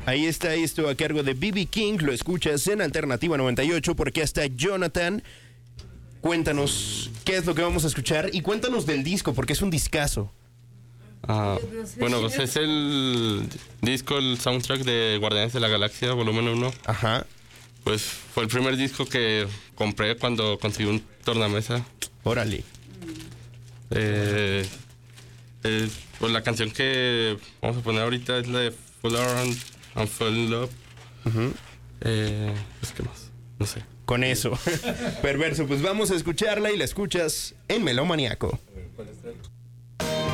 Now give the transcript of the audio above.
Ahí está esto a cargo de B.B. King. Lo escuchas en Alternativa 98 porque está Jonathan. Cuéntanos qué es lo que vamos a escuchar y cuéntanos del disco porque es un discazo. Bueno, pues es el disco, el soundtrack de Guardianes de la Galaxia, volumen 1. Ajá. Pues fue el primer disco que compré cuando conseguí un tornamesa. Órale. Pues la canción que vamos a poner ahorita es la de Full Around and Fall in Love. Pues qué más, no sé. Con eso. Perverso, pues vamos a escucharla y la escuchas en Melómaniaco.